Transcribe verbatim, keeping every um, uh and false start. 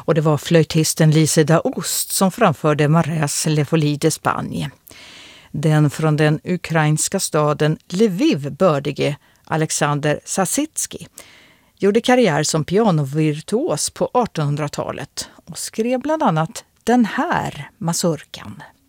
Och det var flöjtisten Lise Daoust som framförde Marais Le Folie d'Espagne. Den från den ukrainska staden Lviv bördige Alexander Sasitsky gjorde karriär som pianovirtuos på artonhundratalet och skrev bland annat den här mazurkan.